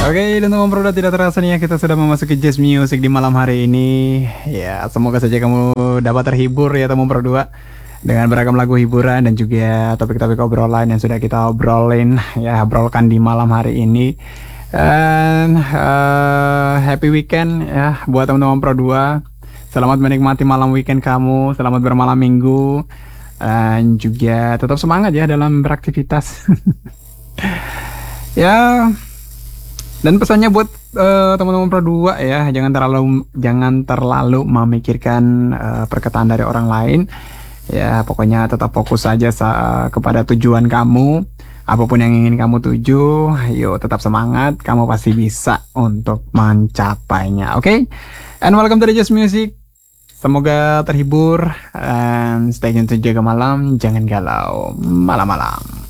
Oke, dan teman Pro, tidak terasa nih ya kita sudah memasuki Jazz Music di malam hari ini. Ya, semoga saja kamu dapat terhibur ya teman Pro 2 dengan beragam lagu hiburan dan juga topik-topik obrolan yang sudah kita obrolin ya, obrolkan di malam hari ini. Dan happy weekend ya buat teman-teman Pro 2. Selamat menikmati malam weekend kamu, selamat bermalam minggu. Dan juga tetap semangat ya dalam beraktivitas. Ya, dan pesannya buat teman-teman Pro 2 ya, jangan terlalu memikirkan perkataan dari orang lain. Ya, pokoknya tetap fokus saja kepada tujuan kamu. Apapun yang ingin kamu tuju, yuk tetap semangat, kamu pasti bisa untuk mencapainya. Oke? And welcome to the Just Music. Semoga terhibur, and stay tune to Jaga Malam, jangan galau malam-malam.